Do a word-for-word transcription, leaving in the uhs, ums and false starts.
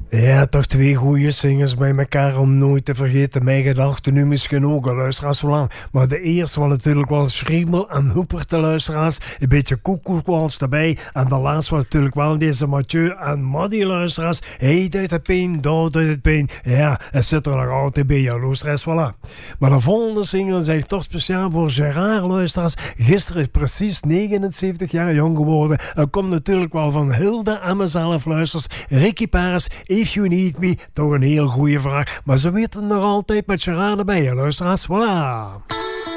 Ja, toch twee goede zingers bij elkaar om nooit te vergeten. Mijn gedachten nu misschien ook, luisteraars, zo lang. Maar de eerste was natuurlijk wel Schriemel en Hoeper te luisteraars. Een beetje koekoekwals erbij. En de laatste was natuurlijk wel deze Mathieu en Maddy luisteraars. Hij deed het pijn, dat deed het pijn. Ja, het zit er nog altijd bij, ja, luisteraars, voilà. Maar de volgende single is echt toch speciaal voor Gerard, luisteraars. Gisteren is precies negenenzeventig jaar jong geworden. Het komt natuurlijk wel van Hilde en mezelf, luisteraars. Ricky Paris, If You Need Me, toch een heel goede vraag. Maar ze weten nog altijd met Gerard erbij, luisteraars. Voilà.